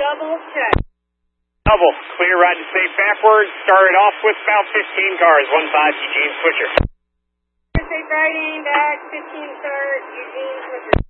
double check. Double. Clear, ride to safe backwards. Started off with about 15 cars. 15 Eugene Switcher. Safe riding, back, 15 start, Eugene Switcher.